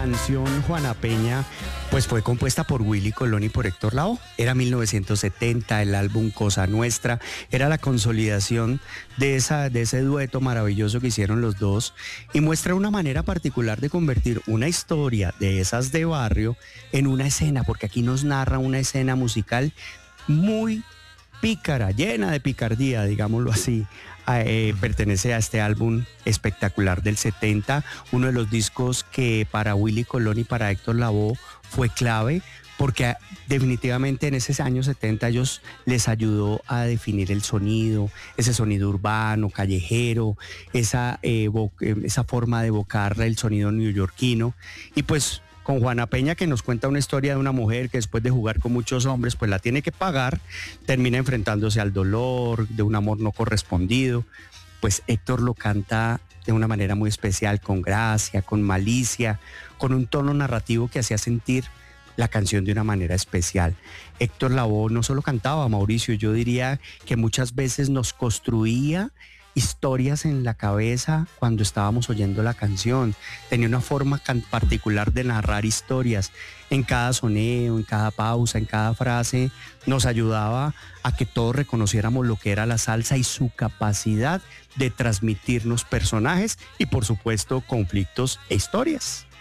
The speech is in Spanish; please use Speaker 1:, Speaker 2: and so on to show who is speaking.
Speaker 1: canción Juana Peña pues fue compuesta por Willy Colón y por Héctor Lavoe. Era 1970, el álbum Cosa Nuestra, era la consolidación de ese dueto maravilloso que hicieron los dos y muestra una manera particular de convertir una historia de esas de barrio en una escena, porque aquí nos narra una escena musical muy pícara, llena de picardía, digámoslo así. Pertenece a este álbum espectacular del 70, uno de los discos que para Willy Colón y para Héctor Lavoe fue clave, porque definitivamente en esos años 70 ellos les ayudó a definir el sonido, ese sonido urbano, callejero, esa forma de evocar el sonido neoyorquino. Y pues con Juana Peña, que nos cuenta una historia de una mujer que después de jugar con muchos hombres pues la tiene que pagar, termina enfrentándose al dolor de un amor no correspondido. Pues Héctor lo canta de una manera muy especial, con gracia, con malicia, con un tono narrativo que hacía sentir la canción de una manera especial. Héctor Lavoe no solo cantaba, Mauricio, yo diría que muchas veces nos construía historias en la cabeza cuando estábamos oyendo la canción. Tenía una forma particular de narrar historias. En cada soneo, en cada pausa, en cada frase, nos ayudaba a que todos reconociéramos lo que era la salsa y su capacidad de transmitirnos personajes y, por supuesto, conflictos e historias.